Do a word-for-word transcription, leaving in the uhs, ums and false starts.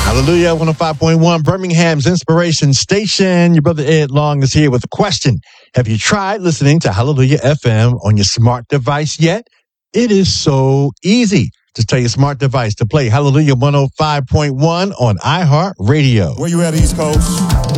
Hallelujah, one oh five point one, Birmingham's Inspiration Station. Your brother Ed Long is here with a question. Have you tried listening to Hallelujah F M on your smart device yet? It is so easy. Just tell your smart device to play Hallelujah one oh five point one on iHeartRadio. Where you at, East Coast?